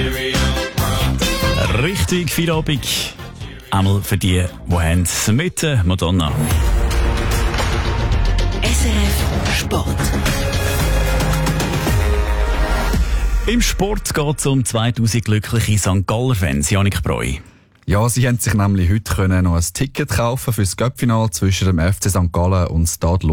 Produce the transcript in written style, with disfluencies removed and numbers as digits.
Richtig, Feierabend. Einmal für die haben mit Madonna. SRF Sport. Im Sport geht es um 2000 glückliche St. Galler-Fans. Janik Breu. Ja, sie haben sich nämlich heute noch ein Ticket kaufen für das Cup-Finale zwischen dem FC St. Gallen und Stade